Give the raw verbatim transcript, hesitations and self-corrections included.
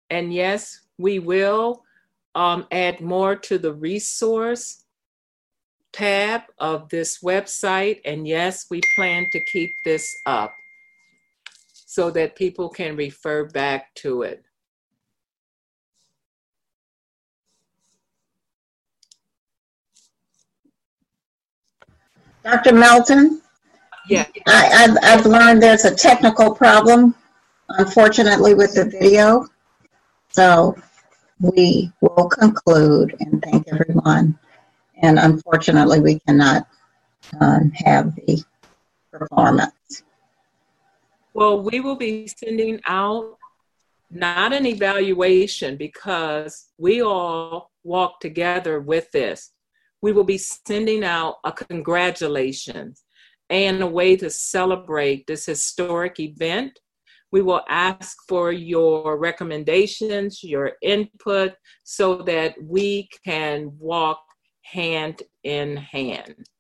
And yes, we will um, add more to the resource tab of this website. And yes, we plan to keep this up so that people can refer back to it. Doctor Melton? Yeah. I, I've, I've learned there's a technical problem, unfortunately, with the video. So we will conclude and thank everyone. And unfortunately, we cannot um, have the performance. Well, we will be sending out not an evaluation because we all walk together with this. We will be sending out a congratulations and a way to celebrate this historic event. We will ask for your recommendations, your input, so that we can walk hand in hand.